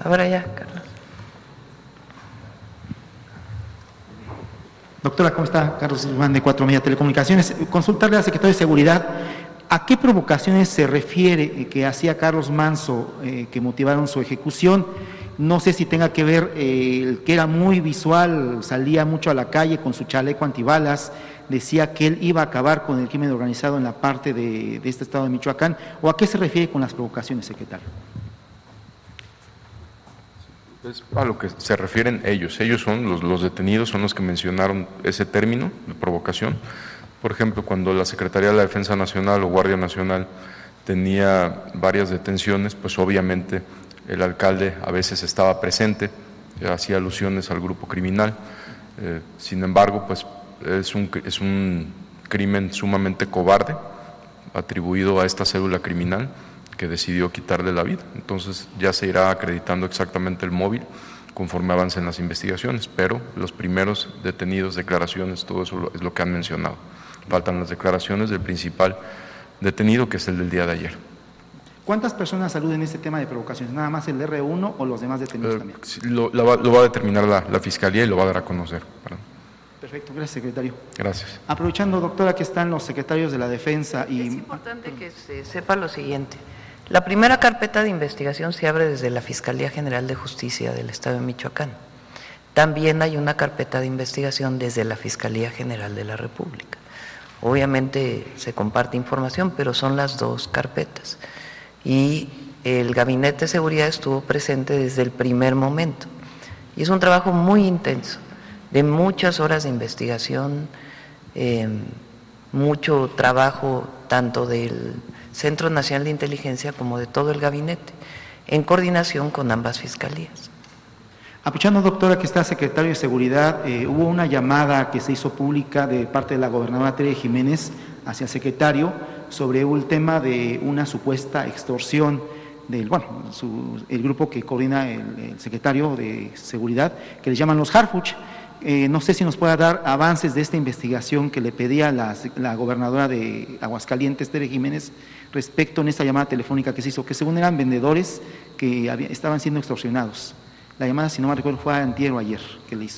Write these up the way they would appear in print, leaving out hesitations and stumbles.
Ahora ya, Carlos. Doctora, ¿cómo está? Carlos Guzmán, de 4 Media Telecomunicaciones. Consultarle al secretario de Seguridad, ¿a qué provocaciones se refiere que hacía Carlos Manso que motivaron su ejecución? No sé si tenga que ver que era muy visual, salía mucho a la calle con su chaleco antibalas, decía que él iba a acabar con el crimen organizado en la parte de este estado de Michoacán, ¿o a qué se refiere con las provocaciones, secretario? Es a lo que se refieren ellos son los detenidos, son los que mencionaron ese término de provocación. Por ejemplo, cuando la Secretaría de la Defensa Nacional o Guardia Nacional tenía varias detenciones, pues obviamente el alcalde a veces estaba presente, hacía alusiones al grupo criminal. Sin embargo, pues es un crimen sumamente cobarde atribuido a esta célula criminal que decidió quitarle la vida. Entonces ya se irá acreditando exactamente el móvil conforme avancen las investigaciones, pero los primeros detenidos, declaraciones, todo eso es lo que han mencionado. Faltan las declaraciones del principal detenido, que es el del día de ayer. ¿Cuántas personas aluden en este tema de provocaciones? ¿Nada más el R1 o los demás detenidos también? Lo va a determinar la Fiscalía y lo va a dar a conocer. Perdón. Perfecto, gracias, secretario. Gracias. Aprovechando, doctora, que están los secretarios de la Defensa y... Es importante que se sepa lo siguiente. La primera carpeta de investigación se abre desde la Fiscalía General de Justicia del Estado de Michoacán. También hay una carpeta de investigación desde la Fiscalía General de la República. Obviamente se comparte información, pero son las dos carpetas. Y el Gabinete de Seguridad estuvo presente desde el primer momento. Y es un trabajo muy intenso, de muchas horas de investigación, mucho trabajo tanto del Centro Nacional de Inteligencia como de todo el gabinete, en coordinación con ambas fiscalías. Aprovechando, doctora, que está secretario de Seguridad, hubo una llamada que se hizo pública de parte de la gobernadora Tere Jiménez hacia el secretario sobre el tema de una supuesta extorsión del, el grupo que coordina el secretario de Seguridad, que le llaman los Harfuch. No sé si nos pueda dar avances de esta investigación que le pedía la gobernadora de Aguascalientes, Tere Jiménez, respecto en esta llamada telefónica que se hizo, que según eran vendedores que estaban siendo extorsionados. La llamada, si no me recuerdo, fue antier o ayer que le hizo.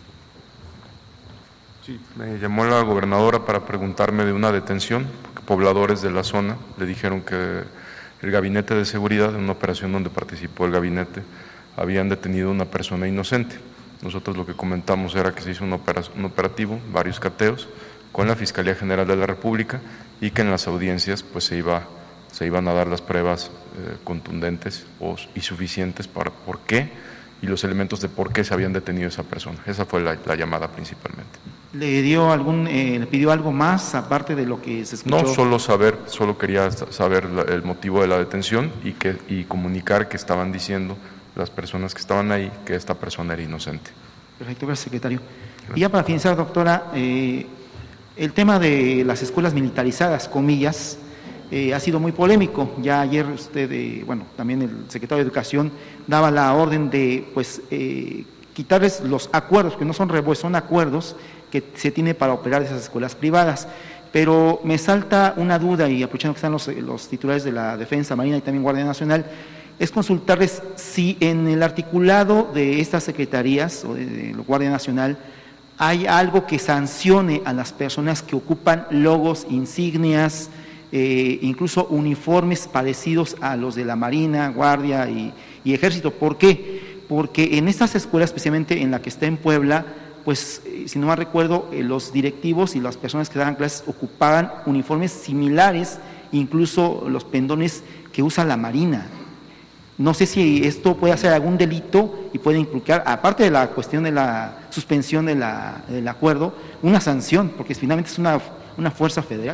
Sí, me llamó la gobernadora para preguntarme de una detención, porque pobladores de la zona le dijeron que el Gabinete de Seguridad, en una operación donde participó el gabinete, habían detenido a una persona inocente. Nosotros lo que comentamos era que se hizo un operativo, varios cateos, con la Fiscalía General de la República y que en las audiencias pues se iban a dar las pruebas contundentes y suficientes para por qué y los elementos de por qué se habían detenido a esa persona. Esa fue la llamada principalmente. ¿Le pidió algo más aparte de lo que se escuchó? No, solo quería saber el motivo de la detención y comunicar que estaban diciendo las personas que estaban ahí que esta persona era inocente. Perfecto, gracias, secretario. Gracias. Y ya para finalizar, doctora, el tema de las escuelas militarizadas, comillas, ha sido muy polémico. Ya ayer usted, también el secretario de Educación daba la orden de quitarles los acuerdos, que no son revueltos, son acuerdos que se tiene para operar esas escuelas privadas. Pero me salta una duda, y aprovechando que están los titulares de la Defensa, Marina y también Guardia Nacional, es consultarles si en el articulado de estas secretarías o de la Guardia Nacional hay algo que sancione a las personas que ocupan logos, insignias, incluso uniformes parecidos a los de la Marina, Guardia y Ejército. ¿Por qué? Porque en estas escuelas, especialmente en la que está en Puebla, pues si no mal recuerdo, los directivos y las personas que daban clases ocupaban uniformes similares, incluso los pendones que usa la Marina. No sé si esto puede hacer algún delito y puede implicar, aparte de la cuestión de la suspensión del acuerdo, una sanción, porque finalmente es una fuerza federal.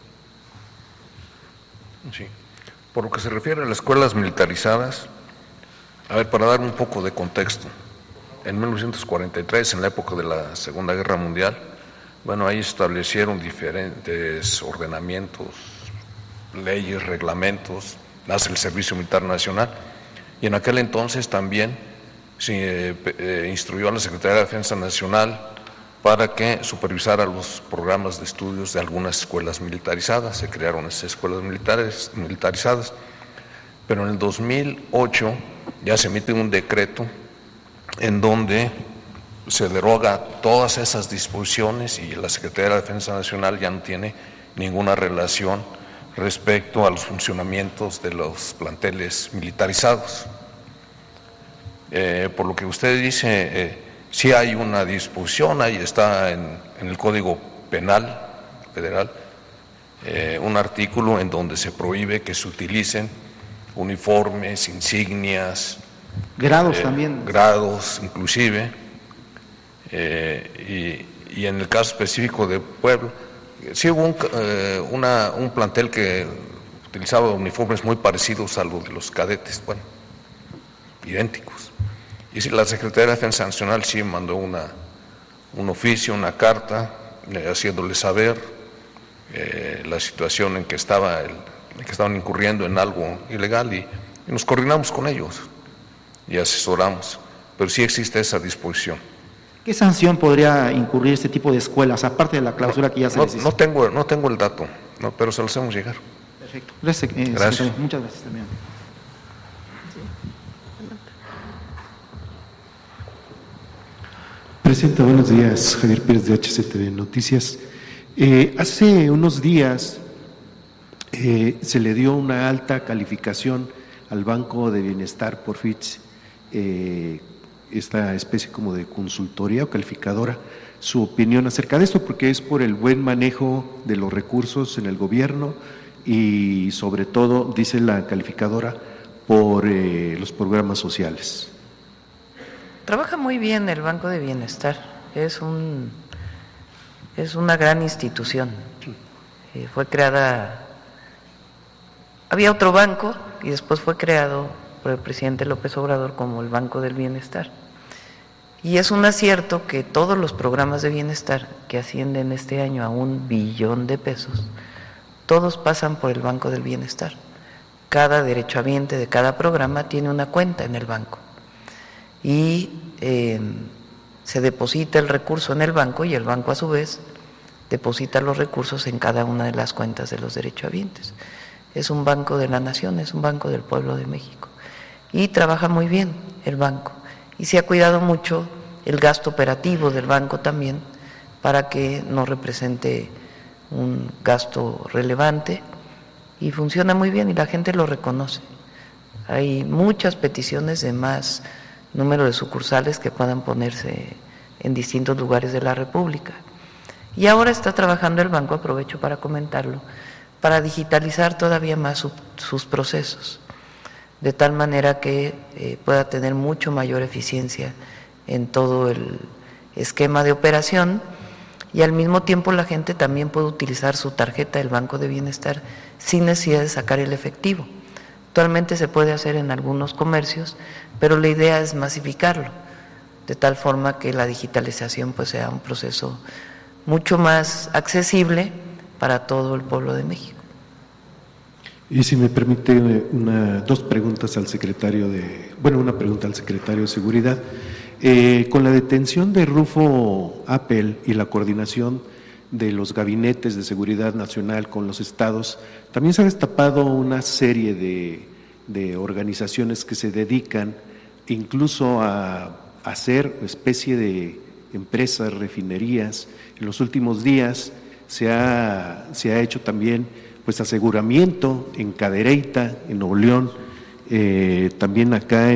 Sí. Por lo que se refiere a las escuelas militarizadas, para dar un poco de contexto, en 1943, en la época de la Segunda Guerra Mundial, ahí establecieron diferentes ordenamientos, leyes, reglamentos, nace el Servicio Militar Nacional, y en aquel entonces también se instruyó a la Secretaría de Defensa Nacional para que supervisara los programas de estudios de algunas escuelas militarizadas. Se crearon esas escuelas militarizadas, pero en el 2008 ya se emite un decreto en donde se deroga todas esas disposiciones y la Secretaría de la Defensa Nacional ya no tiene ninguna relación respecto a los funcionamientos de los planteles militarizados. Por lo que usted dice, sí hay una disposición, ahí está en el Código Penal Federal, un artículo en donde se prohíbe que se utilicen uniformes, insignias, grados también. Grados inclusive, y en el caso específico de Puebla, sí hubo un plantel que utilizaba uniformes muy parecidos a los de los cadetes, bueno, idénticos. Y sí, la Secretaría de Defensa Nacional sí mandó un oficio, una carta, haciéndole saber la situación en que estaban incurriendo en algo ilegal y nos coordinamos con ellos y asesoramos, pero sí existe esa disposición. ¿Qué sanción podría incurrir este tipo de escuelas, aparte de la clausura que ya se les hizo? No tengo el dato, pero se lo hacemos llegar. Perfecto. Gracias. Muchas gracias también. Presidenta, buenos días. Javier Pérez de HCTV Noticias. Hace unos días se le dio una alta calificación al Banco de Bienestar por Fitch, esta especie como de consultoría o calificadora, su opinión acerca de esto, porque es por el buen manejo de los recursos en el gobierno y sobre todo, dice la calificadora, por los programas sociales. Trabaja muy bien el Banco de Bienestar, es una gran institución. Fue creada, había otro banco y después fue creado por el presidente López Obrador como el Banco del Bienestar. Y es un acierto que todos los programas de bienestar que ascienden este año a $1 billón, todos pasan por el Banco del Bienestar. Cada derechohabiente de cada programa tiene una cuenta en el banco. Y se deposita el recurso en el banco y el banco a su vez deposita los recursos en cada una de las cuentas de los derechohabientes. Es un banco de la nación, es un banco del pueblo de México y trabaja muy bien el banco y se ha cuidado mucho el gasto operativo del banco también para que no represente un gasto relevante y funciona muy bien y la gente lo reconoce. Hay muchas peticiones de más número de sucursales que puedan ponerse en distintos lugares de la República. Y ahora está trabajando el banco, aprovecho para comentarlo, para digitalizar todavía más sus procesos, de tal manera que pueda tener mucho mayor eficiencia en todo el esquema de operación y al mismo tiempo la gente también puede utilizar su tarjeta del Banco de Bienestar sin necesidad de sacar el efectivo. Actualmente se puede hacer en algunos comercios, pero la idea es masificarlo, de tal forma que la digitalización pues sea un proceso mucho más accesible para todo el pueblo de México. Y si me permite dos preguntas al secretario una pregunta al secretario de Seguridad. Con la detención de Rufo Appel y la coordinación de los gabinetes de seguridad nacional con los estados, también se ha destapado una serie de organizaciones que se dedican incluso a hacer especie de empresas, refinerías. En los últimos días se ha hecho también pues aseguramiento en Cadereyta, en Nuevo León, también acá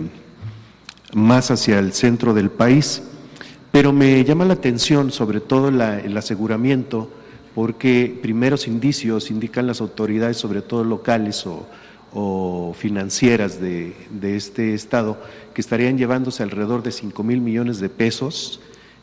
más hacia el centro del país, pero me llama la atención sobre todo el aseguramiento, porque primeros indicios indican las autoridades, sobre todo locales o financieras de este estado, que estarían llevándose alrededor de 5,000 millones de pesos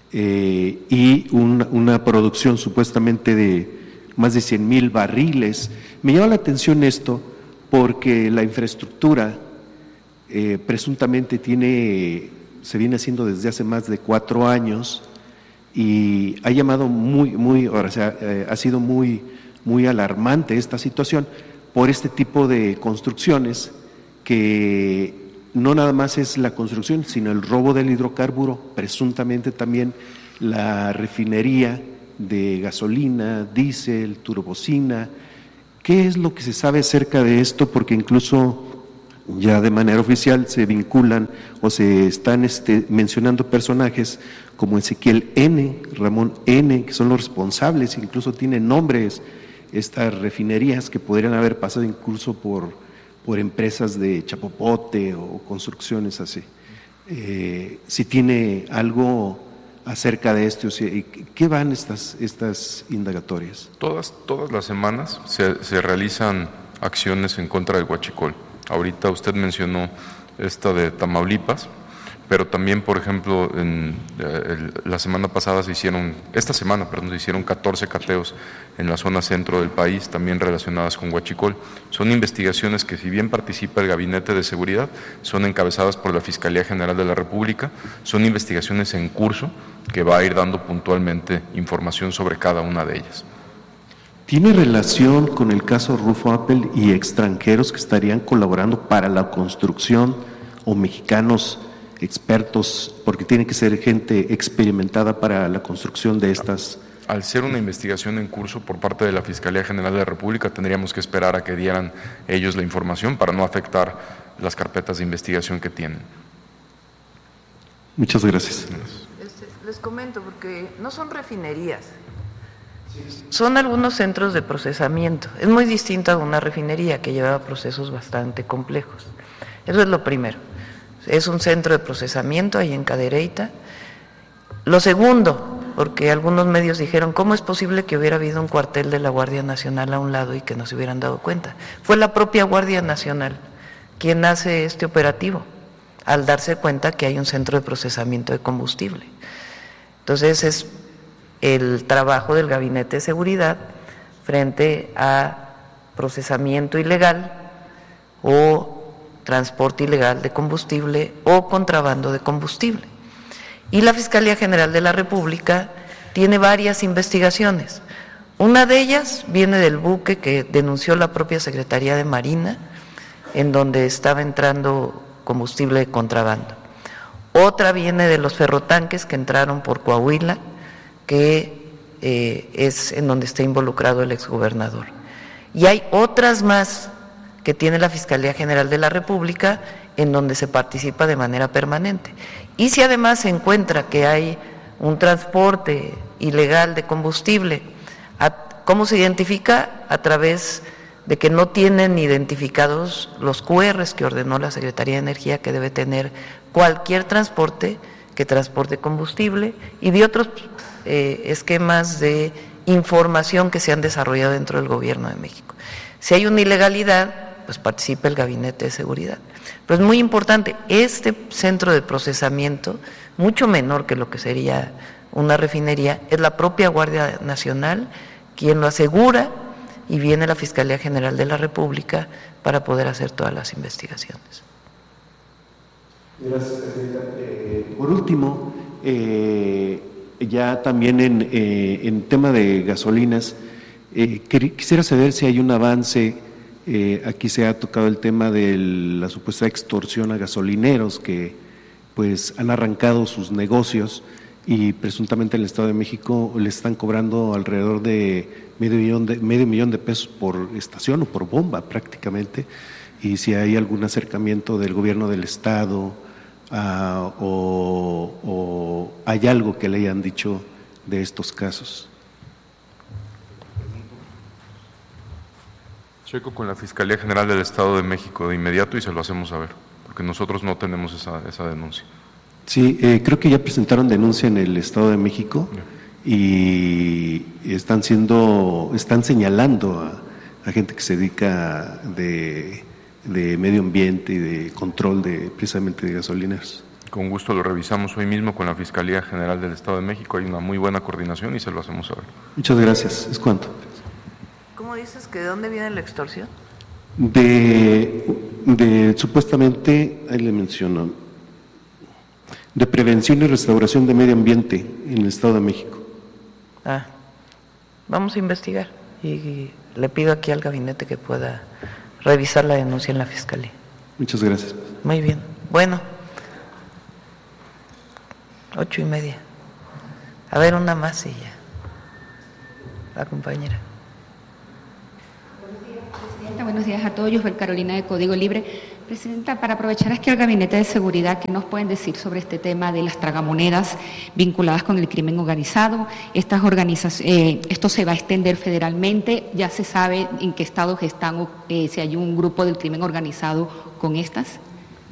y una producción supuestamente de más de 100,000 barriles. Me llama la atención esto porque la infraestructura presuntamente se viene haciendo desde hace más de 4 años y ha llamado ha sido muy alarmante esta situación por este tipo de construcciones que no nada más es la construcción, sino el robo del hidrocarburo, presuntamente también la refinería de gasolina, diésel, turbocina. ¿Qué es lo que se sabe acerca de esto? Porque incluso ya de manera oficial se vinculan o se están mencionando personajes como Ezequiel N., Ramón N., que son los responsables, incluso tienen nombres estas refinerías que podrían haber pasado incluso por empresas de chapopote o construcciones así. Si tiene algo acerca de esto, o sea, ¿qué van estas indagatorias? Todas las semanas se realizan acciones en contra del huachicol. Ahorita usted mencionó esta de Tamaulipas, pero también, por ejemplo, la semana pasada esta semana se hicieron 14 cateos en la zona centro del país, también relacionadas con huachicol. Son investigaciones que, si bien participa el Gabinete de Seguridad, son encabezadas por la Fiscalía General de la República, son investigaciones en curso que va a ir dando puntualmente información sobre cada una de ellas. ¿Tiene relación con el caso Rufo Appel y extranjeros que estarían colaborando para la construcción o mexicanos expertos, porque tiene que ser gente experimentada para la construcción de estas? Al ser una investigación en curso por parte de la Fiscalía General de la República, tendríamos que esperar a que dieran ellos la información para no afectar las carpetas de investigación que tienen. Muchas gracias. Les comento, porque no son refinerías, son algunos centros de procesamiento. Es muy distinto a una refinería que lleva procesos bastante complejos. Eso es lo primero. Es un centro de procesamiento ahí en Cadereyta. Lo segundo, porque algunos medios dijeron, ¿cómo es posible que hubiera habido un cuartel de la Guardia Nacional a un lado y que no se hubieran dado cuenta? Fue la propia Guardia Nacional quien hace este operativo, al darse cuenta que hay un centro de procesamiento de combustible. Entonces es el trabajo del Gabinete de Seguridad frente a procesamiento ilegal o transporte ilegal de combustible o contrabando de combustible. Y la Fiscalía General de la República tiene varias investigaciones. Una de ellas viene del buque que denunció la propia Secretaría de Marina, en donde estaba entrando combustible de contrabando. Otra viene de los ferrotanques que entraron por Coahuila, que es en donde está involucrado el exgobernador. Y hay otras más que tiene la Fiscalía General de la República, en donde se participa de manera permanente. Y si además se encuentra que hay un transporte ilegal de combustible, ¿cómo se identifica? A través de que no tienen identificados los QRs que ordenó la Secretaría de Energía que debe tener cualquier transporte que transporte combustible, y de otros esquemas de información que se han desarrollado dentro del Gobierno de México. Si hay una ilegalidad, pues participa el Gabinete de Seguridad. Pero es muy importante, este centro de procesamiento, mucho menor que lo que sería una refinería, es la propia Guardia Nacional quien lo asegura, y viene la Fiscalía General de la República para poder hacer todas las investigaciones. Gracias, presidenta. Por último, ya también en tema de gasolinas, quisiera saber si hay un avance. Aquí se ha tocado el tema de la supuesta extorsión a gasolineros que pues han arrancado sus negocios y presuntamente en el Estado de México le están cobrando alrededor de medio millón de pesos por estación o por bomba prácticamente, y si hay algún acercamiento del gobierno del Estado o hay algo que le hayan dicho de estos casos. Checo con la Fiscalía General del Estado de México de inmediato y se lo hacemos saber, porque nosotros no tenemos esa denuncia. Sí, creo que ya presentaron denuncia en el Estado de México y están señalando a gente que se dedica de medio ambiente y de control precisamente de gasolineros. Con gusto lo revisamos hoy mismo con la Fiscalía General del Estado de México, hay una muy buena coordinación y se lo hacemos saber. Muchas gracias, es cuanto. ¿Cómo dices que de dónde viene la extorsión? De supuestamente, ahí le menciono, de prevención y restauración de medio ambiente en el Estado de México. Vamos a investigar y le pido aquí al gabinete que pueda revisar la denuncia en la Fiscalía. Muchas gracias. Muy bien. Bueno, 8:30. A ver, una más y ya. La compañera. Buenos días a todos, yo soy Carolina de Código Libre. Presidenta, para aprovechar aquí el Gabinete de Seguridad, ¿qué nos pueden decir sobre este tema de las tragamonedas vinculadas con el crimen organizado? ¿Esto se va a extender federalmente? ¿Ya se sabe en qué estados están, si hay un grupo del crimen organizado con estas?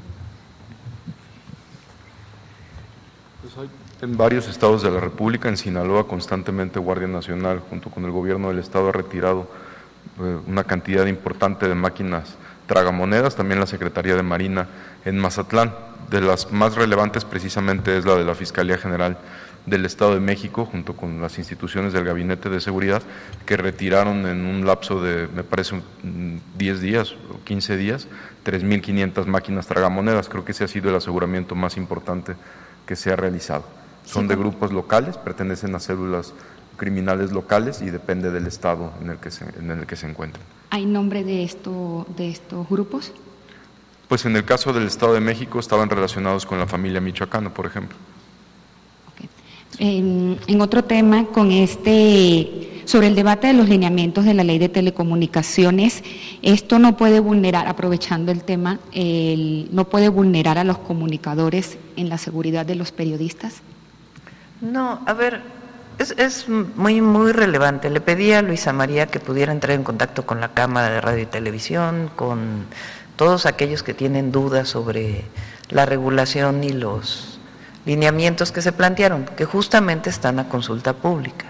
Pues hay en varios estados de la República. En Sinaloa constantemente Guardia Nacional junto con el gobierno del estado ha retirado una cantidad importante de máquinas tragamonedas, también la Secretaría de Marina en Mazatlán. De las más relevantes precisamente es la de la Fiscalía General del Estado de México, junto con las instituciones del Gabinete de Seguridad, que retiraron en un lapso de, me parece, 10 días o 15 días, 3.500 máquinas tragamonedas. Creo que ese ha sido el aseguramiento más importante que se ha realizado. Son de grupos locales, pertenecen a células criminales locales y depende del estado en el que se encuentren. ¿Hay nombre de estos grupos? Pues en el caso del Estado de México estaban relacionados con la familia Michoacano, por ejemplo. Okay. En otro tema, sobre el debate de los lineamientos de la Ley de Telecomunicaciones, esto no puede vulnerar, aprovechando el tema, no puede vulnerar a los comunicadores en la seguridad de los periodistas. No, a ver, es muy, muy relevante. Le pedí a Luisa María que pudiera entrar en contacto con la Cámara de Radio y Televisión, con todos aquellos que tienen dudas sobre la regulación y los lineamientos que se plantearon, que justamente están a consulta pública.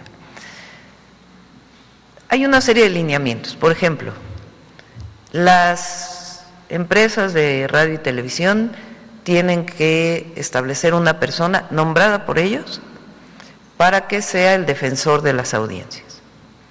Hay una serie de lineamientos. Por ejemplo, las empresas de radio y televisión tienen que establecer una persona nombrada por ellos para que sea el defensor de las audiencias.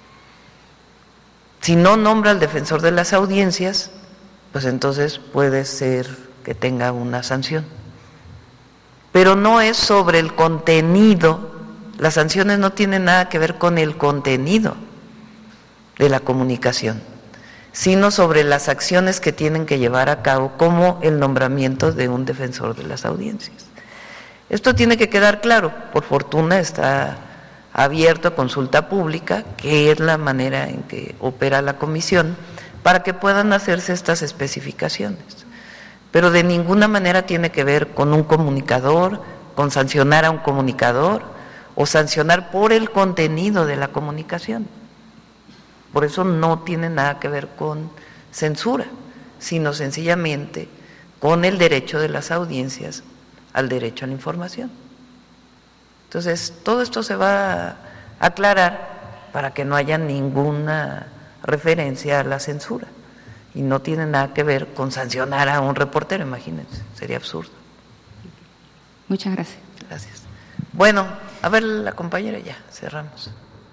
Si no nombra al defensor de las audiencias, pues entonces puede ser que tenga una sanción. Pero no es sobre el contenido, las sanciones no tienen nada que ver con el contenido de la comunicación, sino sobre las acciones que tienen que llevar a cabo, como el nombramiento de un defensor de las audiencias. Esto tiene que quedar claro. Por fortuna está abierto a consulta pública, que es la manera en que opera la comisión, para que puedan hacerse estas especificaciones. Pero de ninguna manera tiene que ver con un comunicador, con sancionar a un comunicador o sancionar por el contenido de la comunicación. Por eso no tiene nada que ver con censura, sino sencillamente con el derecho de las audiencias al derecho a la información. Entonces, todo esto se va a aclarar para que no haya ninguna referencia a la censura, y no tiene nada que ver con sancionar a un reportero, imagínense, sería absurdo. Muchas gracias. Gracias. Bueno, a ver, la compañera, ya, cerramos.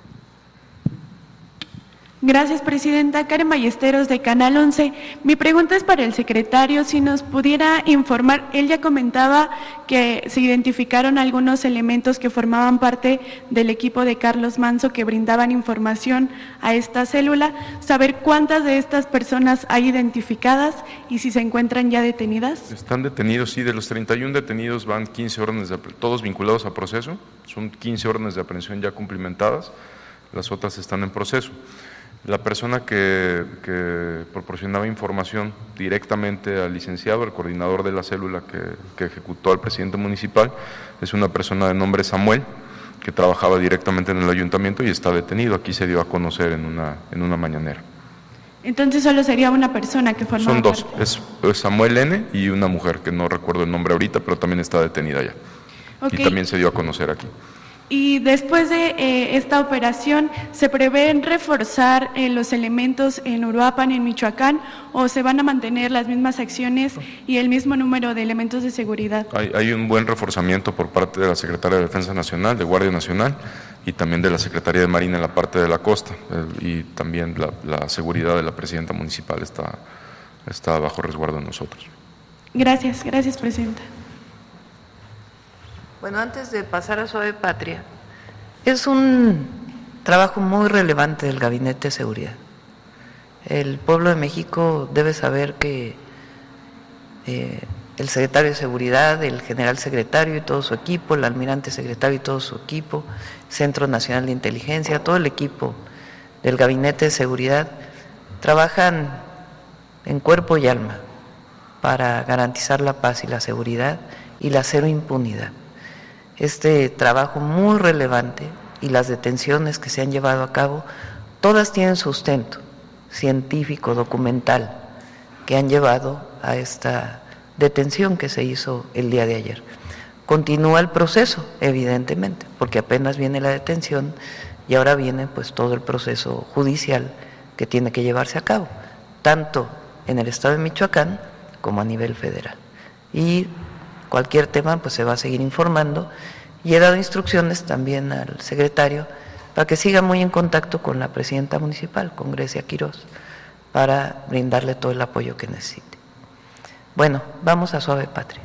Gracias, Presidenta. Karen Ballesteros, de Canal 11. Mi pregunta es para el secretario, si nos pudiera informar. Él ya comentaba que se identificaron algunos elementos que formaban parte del equipo de Carlos Manzo que brindaban información a esta célula. Saber cuántas de estas personas hay identificadas y si se encuentran ya detenidas. Están detenidos, sí, de los 31 detenidos van 15 órdenes, todos vinculados a proceso, son 15 órdenes de aprehensión ya cumplimentadas, las otras están en proceso. La persona que proporcionaba información directamente al licenciado, el coordinador de la célula que ejecutó al presidente municipal, es una persona de nombre Samuel, que trabajaba directamente en el ayuntamiento y está detenido. Aquí se dio a conocer en una mañanera. Entonces solo sería una persona que formaba parte. Son dos, es Samuel N. y una mujer, que no recuerdo el nombre ahorita, pero también está detenida ya. Okay. Y también se dio a conocer aquí. Y después de esta operación, ¿se prevén reforzar los elementos en Uruapan, en Michoacán, o se van a mantener las mismas acciones y el mismo número de elementos de seguridad? Hay un buen reforzamiento por parte de la Secretaría de Defensa Nacional, de Guardia Nacional, y también de la Secretaría de Marina en la parte de la costa, y también la seguridad de la presidenta municipal está bajo resguardo de nosotros. Gracias, Presidenta. Bueno, antes de pasar a Suave Patria, es un trabajo muy relevante del Gabinete de Seguridad. El pueblo de México debe saber que el secretario de Seguridad, el general secretario y todo su equipo, el almirante secretario y todo su equipo, Centro Nacional de Inteligencia, todo el equipo del Gabinete de Seguridad, trabajan en cuerpo y alma para garantizar la paz y la seguridad y la cero impunidad. Este trabajo muy relevante y las detenciones que se han llevado a cabo, todas tienen sustento científico, documental, que han llevado a esta detención que se hizo el día de ayer. Continúa el proceso, evidentemente, porque apenas viene la detención y ahora viene pues todo el proceso judicial que tiene que llevarse a cabo, tanto en el estado de Michoacán como a nivel federal. Y cualquier tema pues se va a seguir informando, y he dado instrucciones también al secretario para que siga muy en contacto con la presidenta municipal, con Grecia Quirós, para brindarle todo el apoyo que necesite. Bueno, vamos a Suave Patria.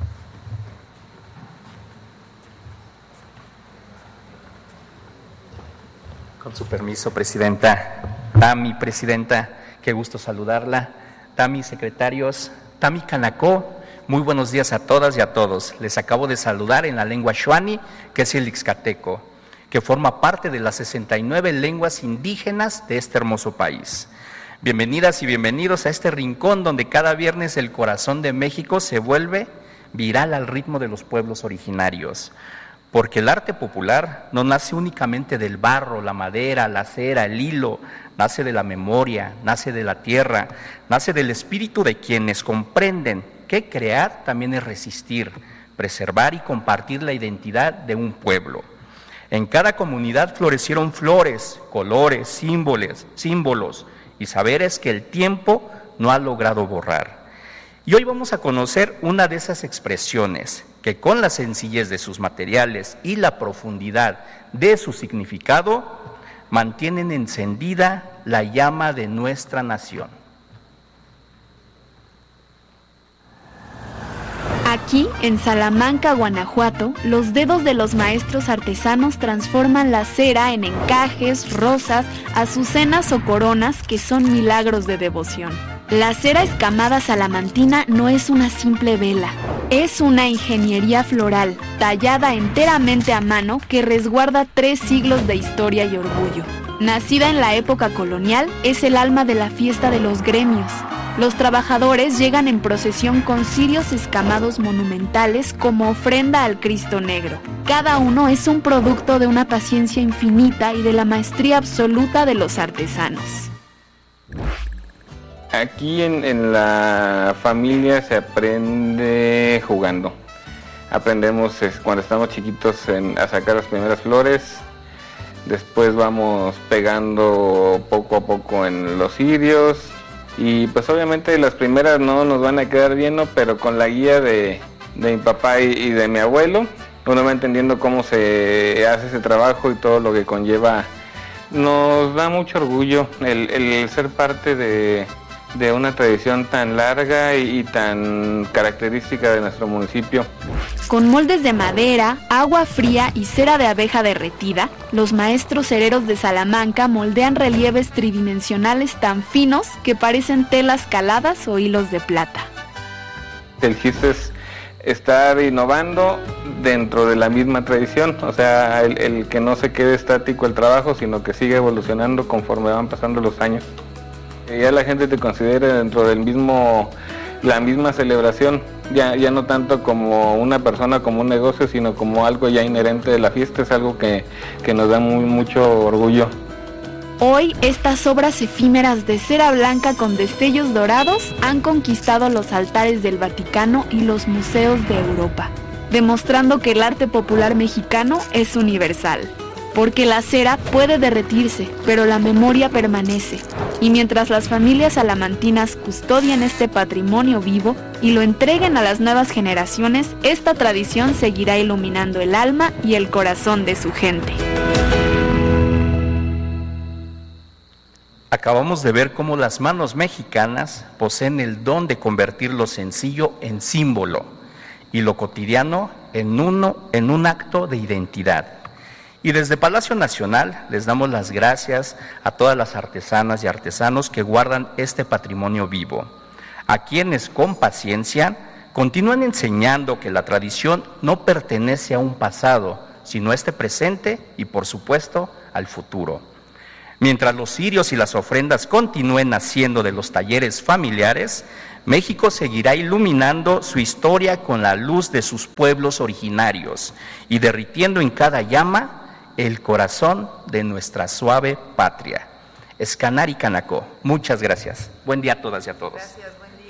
Con su permiso, presidenta. Tami, presidenta, qué gusto saludarla. Tami, secretarios, Tami Canacó, muy buenos días a todas y a todos. Les acabo de saludar en la lengua Xuani, que es el Ixcateco, que forma parte de las 69 lenguas indígenas de este hermoso país. Bienvenidas y bienvenidos a este rincón donde cada viernes el corazón de México se vuelve viral al ritmo de los pueblos originarios. Porque el arte popular no nace únicamente del barro, la madera, la cera, el hilo, nace de la memoria, nace de la tierra, nace del espíritu de quienes comprenden que crear también es resistir, preservar y compartir la identidad de un pueblo. En cada comunidad florecieron flores, colores, símbolos y saberes que el tiempo no ha logrado borrar. Y hoy vamos a conocer una de esas expresiones que con la sencillez de sus materiales y la profundidad de su significado mantienen encendida la llama de nuestra nación. Aquí, en Salamanca, Guanajuato, los dedos de los maestros artesanos transforman la cera en encajes, rosas, azucenas o coronas que son milagros de devoción. La cera escamada salamantina no es una simple vela, es una ingeniería floral, tallada enteramente a mano que resguarda 3 siglos de historia y orgullo. Nacida en la época colonial, es el alma de la fiesta de los gremios. Los trabajadores llegan en procesión con cirios escamados monumentales como ofrenda al Cristo Negro. Cada uno es un producto de una paciencia infinita y de la maestría absoluta de los artesanos. Aquí en la familia se aprende jugando. Aprendemos cuando estamos chiquitos a sacar las primeras flores. Después vamos pegando poco a poco en los cirios. Y pues obviamente las primeras no nos van a quedar bien, ¿no? Pero con la guía de mi papá y de mi abuelo, uno va entendiendo cómo se hace ese trabajo y todo lo que conlleva. Nos da mucho orgullo el ser parte de una tradición tan larga y tan característica de nuestro municipio. Con moldes de madera, agua fría y cera de abeja derretida, los maestros cereros de Salamanca moldean relieves tridimensionales tan finos que parecen telas caladas o hilos de plata. El chiste es estar innovando dentro de la misma tradición, o sea, el que no se quede estático el trabajo, sino que siga evolucionando conforme van pasando los años. Ya la gente te considera dentro del la misma celebración, ya no tanto como una persona, como un negocio, sino como algo ya inherente de la fiesta, es algo que nos da mucho orgullo. Hoy, estas obras efímeras de cera blanca con destellos dorados han conquistado los altares del Vaticano y los museos de Europa, demostrando que el arte popular mexicano es universal. Porque la cera puede derretirse, pero la memoria permanece. Y mientras las familias salamantinas custodian este patrimonio vivo y lo entreguen a las nuevas generaciones, esta tradición seguirá iluminando el alma y el corazón de su gente. Acabamos de ver cómo las manos mexicanas poseen el don de convertir lo sencillo en símbolo y lo cotidiano en un acto de identidad. Y desde Palacio Nacional les damos las gracias a todas las artesanas y artesanos que guardan este patrimonio vivo, a quienes con paciencia continúan enseñando que la tradición no pertenece a un pasado, sino a este presente y por supuesto al futuro. Mientras los cirios y las ofrendas continúen naciendo de los talleres familiares, México seguirá iluminando su historia con la luz de sus pueblos originarios y derritiendo en cada llama el corazón de nuestra suave patria. Escanari Canacó. Muchas gracias. Buen día a todas y a todos. Gracias, buen día.